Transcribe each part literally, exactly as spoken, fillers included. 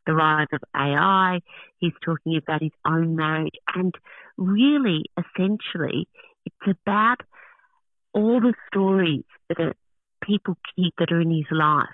the rise of A I. He's talking about his own marriage. And really, essentially, it's about all the stories that are, people keep that are in his life.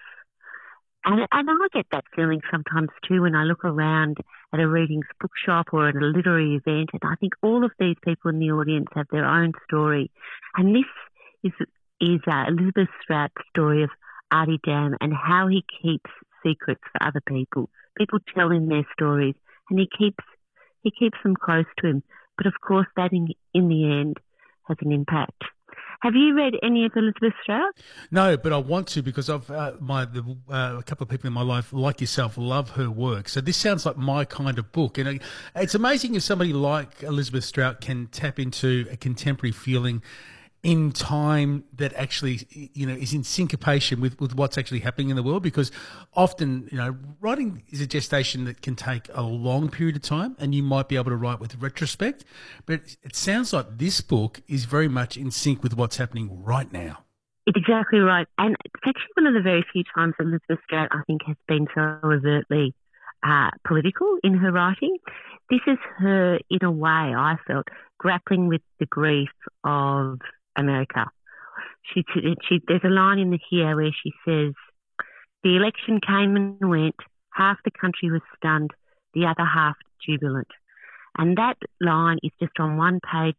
And, and I get that feeling sometimes too when I look around at a readings bookshop or at a literary event, and I think all of these people in the audience have their own story. And this is is uh, Elizabeth Strout's story of Artie Dam and how he keeps secrets for other people. People tell him their stories, and he keeps he keeps them close to him. But of course, that in, in the end has an impact. Have you read any of Elizabeth Strout? No, but I want to because I've uh, my the, uh, a couple of people in my life, like yourself, love her work. So this sounds like my kind of book, and it, it's amazing if somebody like Elizabeth Strout can tap into a contemporary feeling in time that actually, you know, is in syncopation with, with what's actually happening in the world, because often, you know, writing is a gestation that can take a long period of time, and you might be able to write with retrospect, but it sounds like this book is very much in sync with what's happening right now. It's exactly right. And it's actually one of the very few times that Elizabeth Strout, I think, has been so overtly uh, political in her writing. This is her, in a way, I felt, grappling with the grief of America. She, she, there's a line in the here where she says, the election came and went, half the country was stunned, the other half jubilant. And that line is just on one page,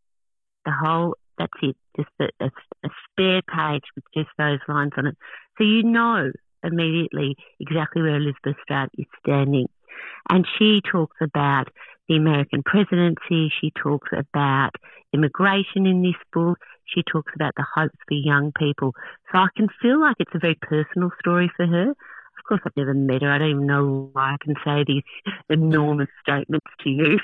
the whole, that's it, just a, a, a spare page with just those lines on it. So you know immediately exactly where Elizabeth Strout is standing. And she talks about the American presidency. She talks about immigration in this book. She talks about the hopes for young people. So I can feel like it's a very personal story for her. Of course, I've never met her. I don't even know why I can say these enormous statements to you.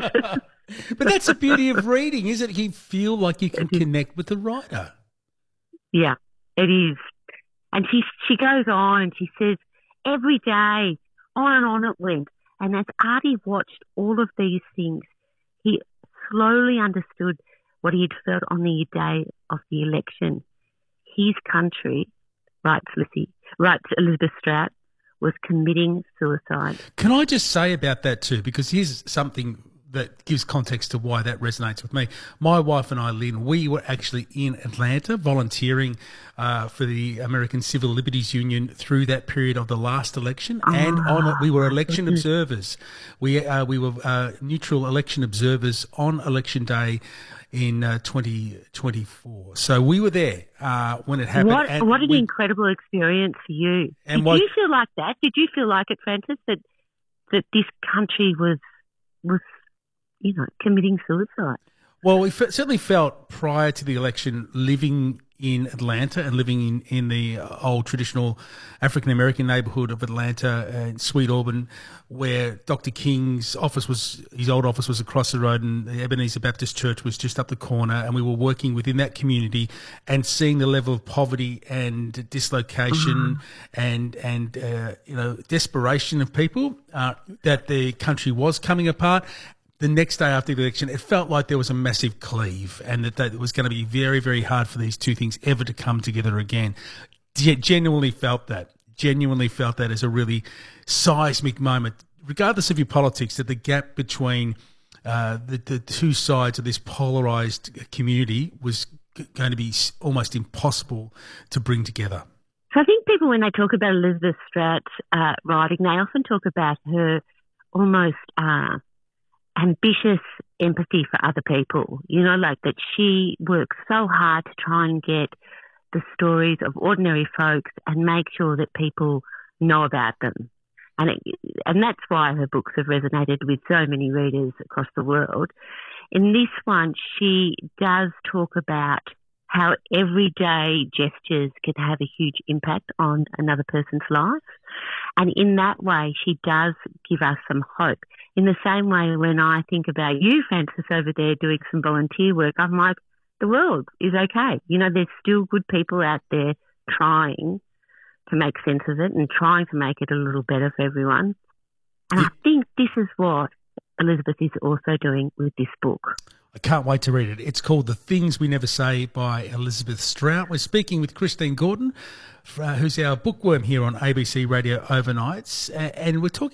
But that's the beauty of reading, is it? You feel like you can connect with the writer. Yeah, it is. And she she goes on and she says, every day, on and on it went. And as Artie watched all of these things, he slowly understood what he had felt on the day of the election. His country, writes Lizzie, writes Elizabeth Strout, was committing suicide. Can I just say about that too, because here's something that gives context to why that resonates with me. My wife and I, Lynn, we were actually in Atlanta volunteering uh, for the American Civil Liberties Union through that period of the last election, oh, and on it, we were election observers. We uh, we were uh, neutral election observers on election day in uh, twenty twenty-four. So we were there uh, when it happened. What, and what an we, incredible experience for you. And Did what, you feel like that? Did you feel like it, Frances, that that this country was was you know, committing suicide? Well, we f- certainly felt prior to the election living in Atlanta and living in, in the old traditional African-American neighbourhood of Atlanta and Sweet Auburn, where Doctor King's office was, his old office was across the road, and the Ebenezer Baptist Church was just up the corner, and we were working within that community and seeing the level of poverty and dislocation mm. and, and uh, you know, desperation of people, uh, that the country was coming apart. The next day after the election, it felt like there was a massive cleave, and that, that it was going to be very, very hard for these two things ever to come together again. Genuinely felt that. Genuinely felt that as a really seismic moment, regardless of your politics, that the gap between uh, the, the two sides of this polarised community was g- going to be almost impossible to bring together. So I think people, when they talk about Elizabeth Strout's uh, writing, they often talk about her almost Uh, ambitious empathy for other people, you know, like that she works so hard to try and get the stories of ordinary folks and make sure that people know about them. And it, and that's why her books have resonated with so many readers across the world. In this one, she does talk about how everyday gestures can have a huge impact on another person's life. And in that way, she does give us some hope. In the same way, when I think about you, Frances, over there doing some volunteer work, I'm like, the world is okay. You know, there's still good people out there trying to make sense of it and trying to make it a little better for everyone. And I think this is what Elizabeth is also doing with this book. I can't wait to read it. It's called The Things We Never Say by Elizabeth Strout. We're speaking with Christine Gordon, uh, who's our bookworm here on A B C Radio Overnights, and we're talking